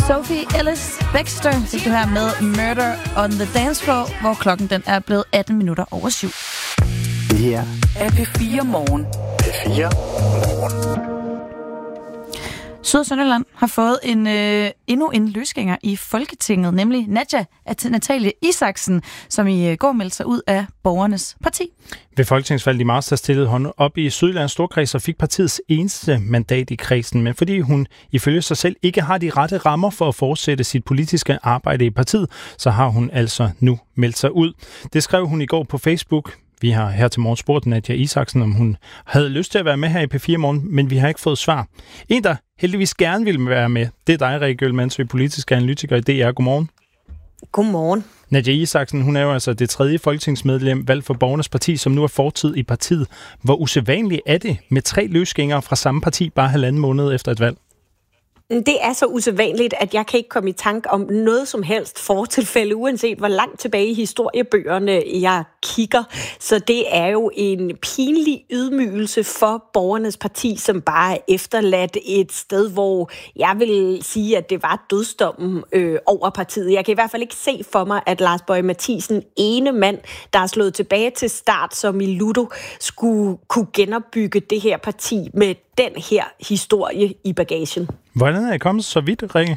Sophie Ellis Bextor, det du her med Murder on the Dance Floor, hvor klokken den er blevet 18 minutter over 7. Det her er P4 Morgen. P4 Morgen. Syd- og Sønderjylland har fået endnu en løsgænger i Folketinget, nemlig Natalie Isaksen, som i går meldte sig ud af Borgernes Parti. Ved folketingsvalget i marts, der stillede hun op i Sydjyllands Storkreds og fik partiets eneste mandat i kredsen. Men fordi hun ifølge sig selv ikke har de rette rammer for at fortsætte sit politiske arbejde i partiet, så har hun altså nu meldt sig ud. Det skrev hun i går på Facebook. Vi har her til morgen spurgt Nadia Isaksen, om hun havde lyst til at være med her i P4 Morgen, men vi har ikke fået svar. En, der heldigvis gerne ville være med, det er dig, Rikke Øhl-Mansø, politisk analytiker i DR. Godmorgen. Godmorgen. Nadia Isaksen, hun er jo altså det 3. folketingsmedlem valgt for Borgernes Parti, som nu er fortid i partiet. Hvor usædvanligt er det med 3 løsgængere fra samme parti bare 1,5 måned efter et valg? Det er så usædvanligt, at jeg kan ikke komme i tanke om noget som helst fortilfælde, uanset hvor langt tilbage i historiebøgerne jeg kigger. Så det er jo en pinlig ydmygelse for Borgernes Parti, som bare er efterladt et sted, hvor jeg vil sige, at det var dødsdommen over partiet. Jeg kan i hvert fald ikke se for mig, at Lars Boje Mathiesen, ene mand, der er slået tilbage til start som i Ludo, skulle kunne genopbygge det her parti med den her historie i bagagen. Hvordan er I kommet så vidt, Rikke?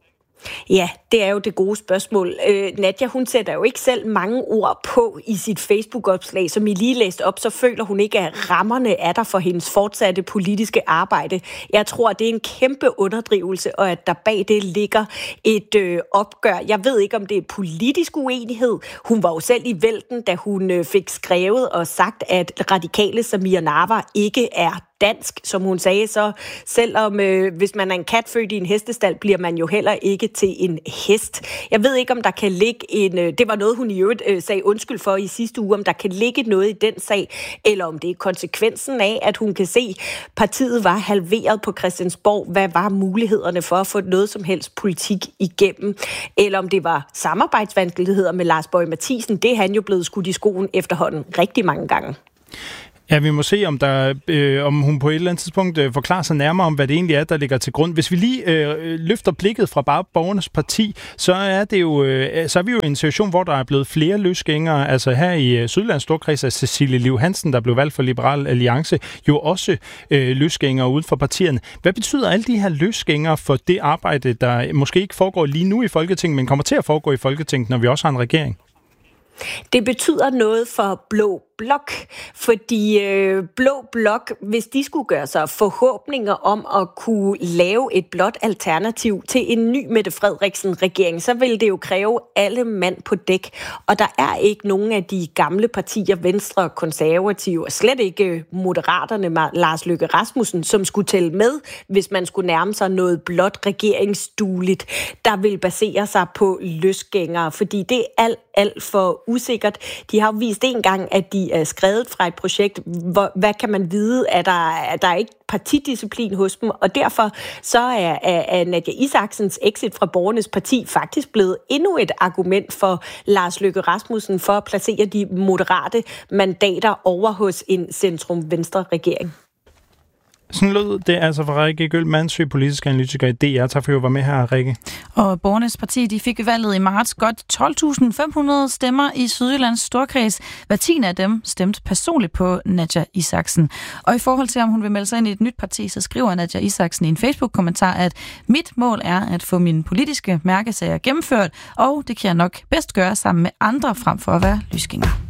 Ja, det er jo det gode spørgsmål. Nadia, hun sætter jo ikke selv mange ord på i sit Facebook-opslag, som I lige læste op, så føler hun ikke, at rammerne er der for hendes fortsatte politiske arbejde. Jeg tror, det er en kæmpe underdrivelse, og at der bag det ligger et opgør. Jeg ved ikke, om det er politisk uenighed. Hun var jo selv i vælten, da hun fik skrevet og sagt, at radikale Samir Nawa ikke er dansk, som hun sagde, så selvom hvis man er en kat født i en hestestald, bliver man jo heller ikke til en hest. Jeg ved ikke, om der kan ligge det var noget, hun i øvrigt sagde undskyld for i sidste uge, om der kan ligge noget i den sag, eller om det er konsekvensen af, at hun kan se, at partiet var halveret på Christiansborg. Hvad var mulighederne for at få noget som helst politik igennem? Eller om det var samarbejdsvanskeligheder med Lars Boje Mathiesen. Det er han jo blevet skudt i skoen efterhånden rigtig mange gange. Ja, vi må se, om hun på et eller andet tidspunkt forklarer sig nærmere om, hvad det egentlig er, der ligger til grund. Hvis vi lige løfter blikket fra bare Borgernes Parti, så er vi jo i en situation, hvor der er blevet flere løsgængere. Altså her i Sydjyllands Storkreds er Cecilie Liv Hansen, der blev valgt for Liberal Alliance, jo også løsgængere uden for partierne. Hvad betyder alle de her løsgængere for det arbejde, der måske ikke foregår lige nu i Folketinget, men kommer til at foregå i Folketinget, når vi også har en regering? Det betyder noget for Blå Blok, fordi Blå Blok, hvis de skulle gøre sig forhåbninger om at kunne lave et blåt alternativ til en ny Mette Frederiksen-regering, så vil det jo kræve alle mand på dæk. Og der er ikke nogen af de gamle partier, Venstre og Konservative, og slet ikke Moderaterne med Lars Løkke Rasmussen, som skulle tælle med, hvis man skulle nærme sig noget blåt regeringsdueligt, der vil basere sig på løsgængere, fordi det er alt for usikkert. De har jo vist en gang, at de er skrevet fra et projekt. Hvad kan man vide? Er der ikke partidisciplin hos dem? Og derfor så er Nadia Isaksens exit fra Borgernes Parti faktisk blevet endnu et argument for Lars Løkke Rasmussen for at placere de moderate mandater over hos en centrum-venstre-regering. Sådan lød det altså fra Rikke Øhl-Mansø, politisk analytiker i DR. Tak for at være med her, Rikke. Og Borgernes Parti, de fik valget i marts godt 12.500 stemmer i Sydjyllands Storkreds. Hver 10 af dem stemte personligt på Nadia Isaksen. Og i forhold til, om hun vil melde sig ind i et nyt parti, så skriver Nadia Isaksen i en Facebook-kommentar, at mit mål er at få mine politiske mærkesager gennemført, og det kan jeg nok bedst gøre sammen med andre frem for at være løsgænger.